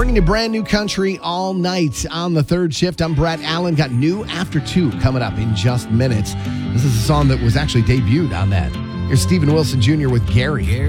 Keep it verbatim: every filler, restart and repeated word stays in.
Bringing you brand new country all night on the third shift. I'm Brett Allen. Got new After Two coming up in just minutes. This is a song that was actually debuted on that. Here's Stephen Wilson Junior with Gary. Gary.